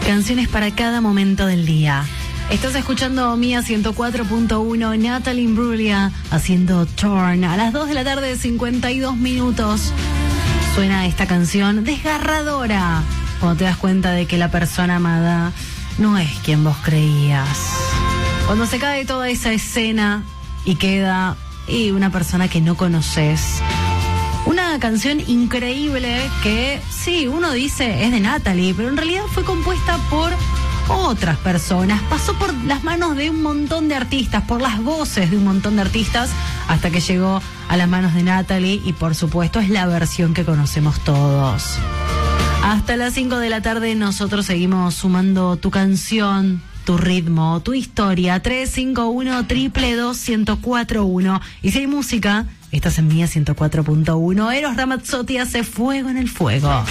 Canciones para cada momento del día. Estás escuchando Mía 104.1, Natalie Imbruglia haciendo Torn. A las 2 de la tarde, 52 minutos. Suena esta canción desgarradora cuando te das cuenta de que la persona amada no es quien vos creías. Cuando se cae toda esa escena y queda una persona que no conoces. Una canción increíble que, sí, uno dice es de Natalie, pero en realidad fue compuesta por otras personas. Pasó por las manos de un montón de artistas, por las voces de un montón de artistas, hasta que llegó a las manos de Natalie y, por supuesto, es la versión que conocemos todos. Hasta las 5 de la tarde nosotros seguimos sumando tu canción, tu ritmo, tu historia. 351-222-1041. Y si hay música, estás en Mía 104.1. Eros Ramazzotti hace Fuego en el Fuego.